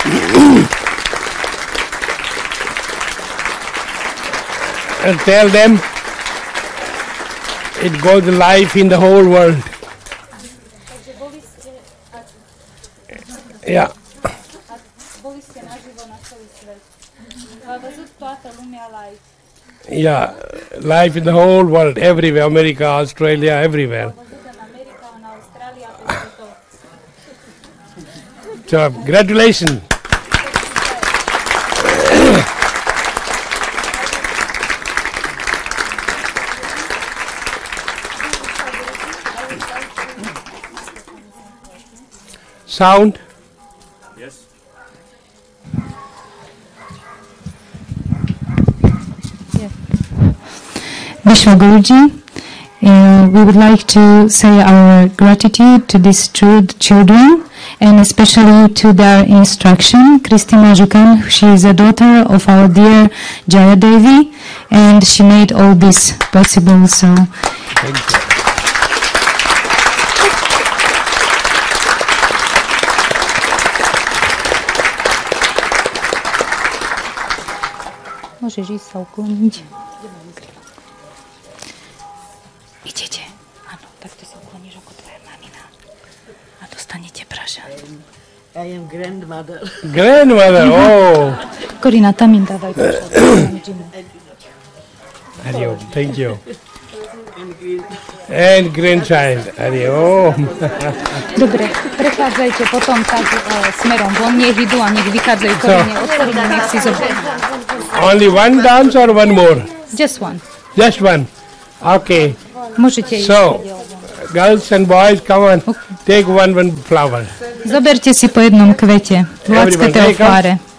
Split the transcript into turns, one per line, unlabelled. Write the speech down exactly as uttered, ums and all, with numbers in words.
And tell them it goes live in the whole world. Yeah. Yeah, live in the whole world, everywhere, America, Australia, everywhere. So, congratulations. Sound?
Yes.
Yeah. Vishwa Guruji, uh, we would like to say our gratitude to these two children and especially to their instruction. Christina Jukan, she is a daughter of our dear Jaya Devi, and she made all this possible. So,
thank you.
Môžeš ísť sa ukloniť. Idete? Áno, takto sa ukloníš ako tvoja mamina. A dostanete pražan.
I am grandmother.
Grandmother, oh.
Korina, tam im dávaj pražan.
Hariom, thank you. And grandchild, Hariom.
Dobre, prechádzajte potom tak uh, smerom von, nech idú a nech vychádzajú korine od korine, nech si zoberú.
Only one dance or one more?
Just one.
Just one. Okay.
Môžete ísť.
So, girls and boys, come on, take one one flower.
Zoberte si po jednom kvete v Lacke Teofáre.